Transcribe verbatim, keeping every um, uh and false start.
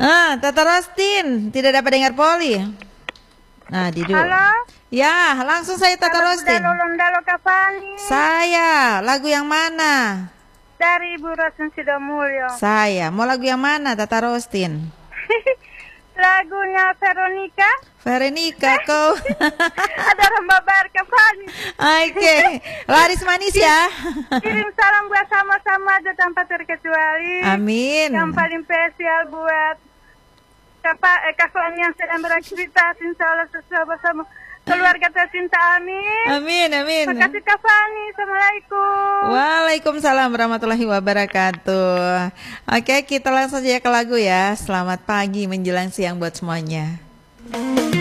Ah, Tata Rostin, tidak dapat dengar Poli. Nah, Didu. Halo? Ya, langsung saya Tata Rostin. Londalo Kafani. Saya, lagu yang mana? Dari Ibu Rosin Sidomulyo. Saya, mau lagu yang mana Tata Rostin? Lagunya Veronica. Veronica, kau. Ada Rambabar Kafani. Oke, laris manis ya. Kirim salam buat sama-sama ada tanpa terkecuali. Amin. Yang paling spesial buat Kapa, eh, Kafani yang sedang beraktivitas, insya Allah sesuai bersama keluarga tercinta, amin. Amin, amin. Terima kasih Kafani, assalamualaikum. Waalaikumsalam warahmatullahi wabarakatuh. Oke, kita langsung saja ke lagu ya. Selamat pagi menjelang siang buat semuanya.